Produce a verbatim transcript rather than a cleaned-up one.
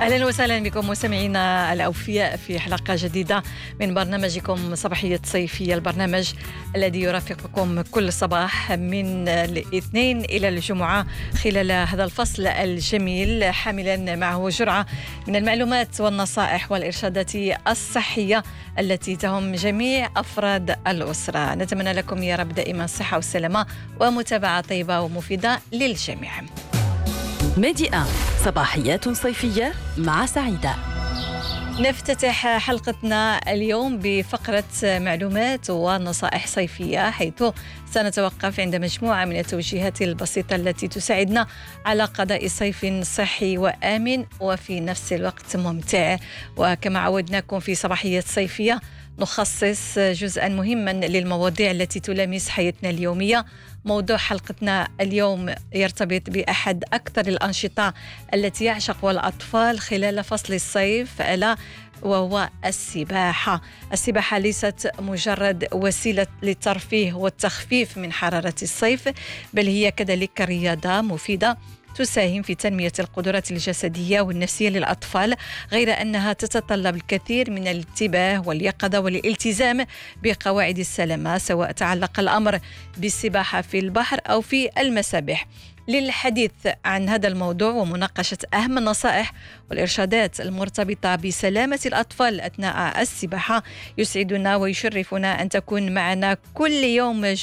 أهلا وسهلا بكم مستمعينا الأوفياء في حلقة جديدة من برنامجكم صباحية صيفية، البرنامج الذي يرافقكم كل صباح من الاثنين إلى الجمعة خلال هذا الفصل الجميل، حاملا معه جرعة من المعلومات والنصائح والإرشادات الصحية التي تهم جميع أفراد الأسرة. نتمنى لكم يا رب دائما الصحة والسلامة ومتابعة طيبة ومفيدة للجميع. ميديا صباحيات صيفية مع سعيدة. نفتتح حلقتنا اليوم بفقرة معلومات ونصائح صيفية، حيث سنتوقف عند مجموعة من التوجيهات البسيطة التي تساعدنا على قضاء صيف صحي وآمن وفي نفس الوقت ممتع. وكما عودناكم في صباحية صيفية نخصص جزءا مهما للمواضيع التي تلامس حياتنا اليومية. موضوع حلقتنا اليوم يرتبط بأحد أكثر الأنشطة التي يعشقها الأطفال خلال فصل الصيف، ألا وهو السباحة. السباحة ليست مجرد وسيلة للترفيه والتخفيف من حرارة الصيف، بل هي كذلك رياضة مفيدة تساهم في تنمية القدرات الجسدية والنفسية للأطفال، غير أنها تتطلب الكثير من الانتباه واليقظة والالتزام بقواعد السلامة، سواء تعلق الأمر بالسباحة في البحر أو في المسابح. للحديث عن هذا الموضوع ومناقشة أهم النصائح والإرشادات المرتبطة بسلامة الأطفال أثناء السباحة، يسعدنا ويشرفنا أن تكون معنا كل يوم